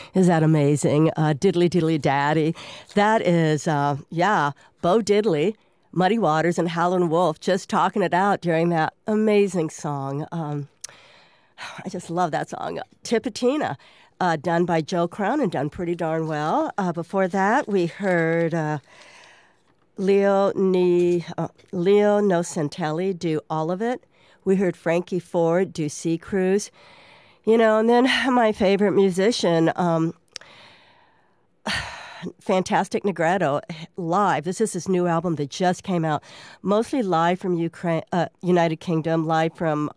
Is that amazing? Diddly Diddly Daddy. That is, Bo Diddley, Muddy Waters, and Howlin' Wolf just talking it out during that amazing song. I just love that song. Tipitina, done by Joe Crown and done pretty darn well. Before that, we heard Leo Nocentelli do All of It. We heard Frankie Ford do Sea Cruise. And then my favorite musician, Fantastic Negretto, live. This is his new album that just came out, mostly live from Ukraine, United Kingdom, live from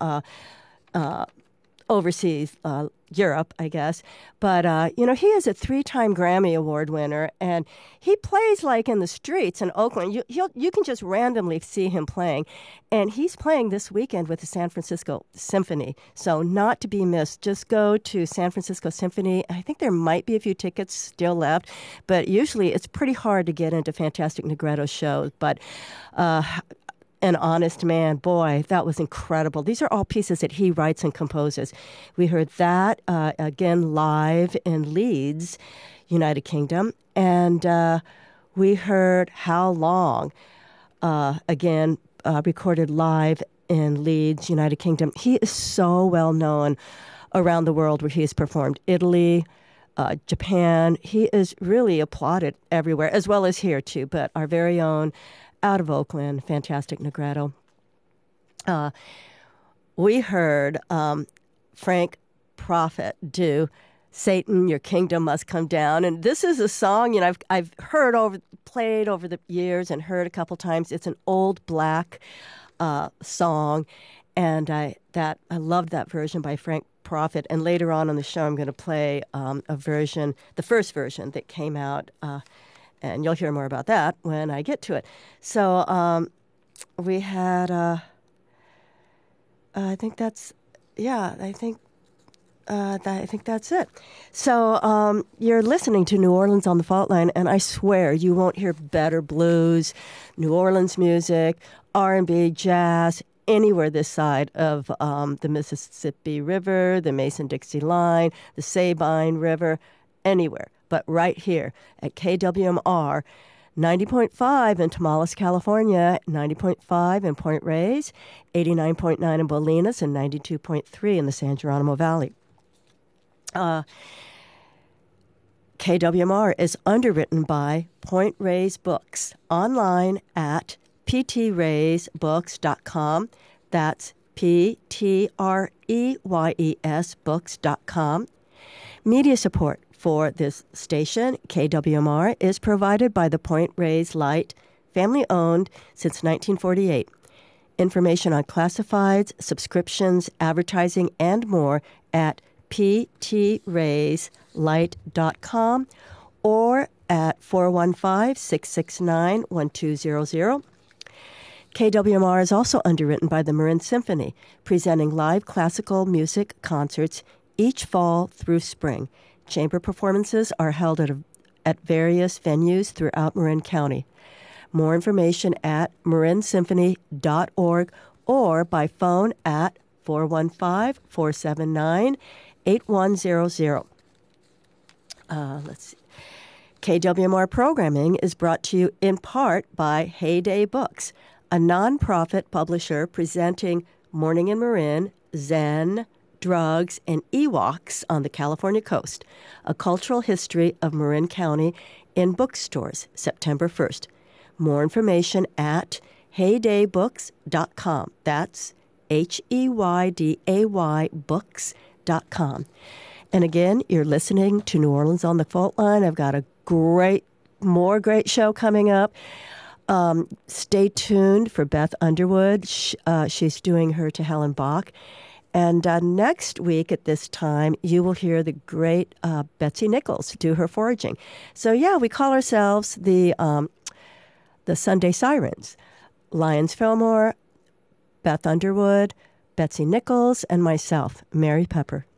overseas, Europe, I guess. But, he is a 3-time Grammy Award winner, and he plays like in the streets in Oakland. You can just randomly see him playing. And he's playing this weekend with the San Francisco Symphony. So not to be missed. Just go to San Francisco Symphony. I think there might be a few tickets still left, but usually it's pretty hard to get into Fantastic Negretto's shows. But An Honest Man, boy, that was incredible. These are all pieces that he writes and composes. We heard that, again, live in Leeds, United Kingdom. And we heard How Long, again, recorded live in Leeds, United Kingdom. He is so well known around the world where he has performed. Italy, Japan. He is really applauded everywhere, as well as here, too. But our very own, out of Oakland, Fantastic Negretto. We heard Frank Prophet do Satan, Your Kingdom Must Come Down. And this is a song, I've played over the years and heard a couple times. It's an old black song, and I loved that version by Frank Prophet. And later on in the show, I'm going to play a version, the first version that came out, and you'll hear more about that when I get to it. So we had, I think that's it. So you're listening to New Orleans on the Fault Line, and I swear you won't hear better blues, New Orleans music, R&B, jazz, anywhere this side of the Mississippi River, the Mason-Dixie line, the Sabine River, anywhere. But right here at KWMR, 90.5 in Tomales, California, 90.5 in Point Reyes, 89.9 in Bolinas, and 92.3 in the San Geronimo Valley. KWMR is underwritten by Point Reyes Books, online at ptreysbooks.com. That's PTREYES books.com. Media support for this station, KWMR, is provided by the Point Reyes Light, family-owned since 1948. Information on classifieds, subscriptions, advertising, and more at ptreyslight.com or at 415-669-1200. KWMR is also underwritten by the Marin Symphony, presenting live classical music concerts each fall through spring. Chamber performances are held at various venues throughout Marin County. More information at marinsymphony.org or by phone at 415-479-8100. Let's see. KWMR programming is brought to you in part by Heyday Books, a nonprofit publisher presenting Morning in Marin, Zen, Drugs, and Ewoks on the California coast, a cultural history of Marin County in bookstores, September 1st. More information at heydaybooks.com. That's HEYDAY books.com. And again, you're listening to New Orleans on the Fault Line. I've got a more great show coming up. Stay tuned for Beth Underwood. She's doing her to Helen Bach. And next week at this time, you will hear the great Betsy Nichols do her foraging. So, yeah, we call ourselves the Sunday Sirens. Lyons Fillmore, Beth Underwood, Betsy Nichols, and myself, Mary Pepper.